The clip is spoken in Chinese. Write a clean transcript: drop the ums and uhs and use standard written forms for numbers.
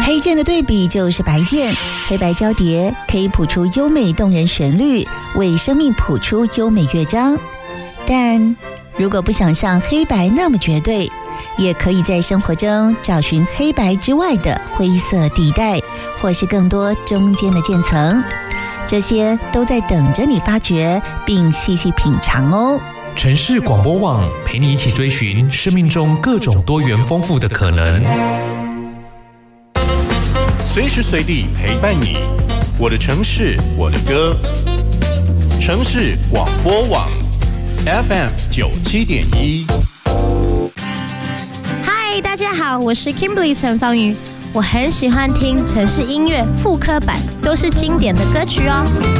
黑键的对比就是白键，黑白交叠可以谱出优美动人旋律，为生命谱出优美乐章。但如果不想像黑白那么绝对，也可以在生活中找寻黑白之外的灰色地带，或是更多中间的渐层，这些都在等着你发掘并细细品尝哦。 城市广播网陪你一起追寻生命中各种多元丰富的可能， 随时随地陪伴你，我的城市，我的歌。城市广播网 FM97.1。 嗨，大家好，我是 Kimberly 陈芳瑜，我很喜欢听城市音乐复刻版，都是经典的歌曲哦。